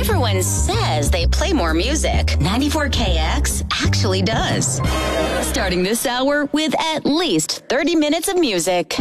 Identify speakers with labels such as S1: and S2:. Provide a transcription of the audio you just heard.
S1: Everyone says they play more music. 94KX actually does. Starting this hour with at least 30 minutes of music.